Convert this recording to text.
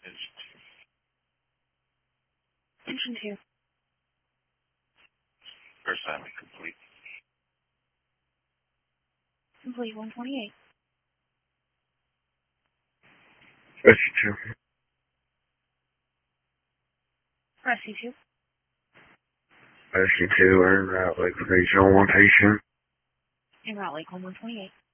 Engine 2. First time complete. Complete 128. Rescue 2. Rescue 2. Rescue 2, and Route Lake Regional 1 patient. En route Lake 128.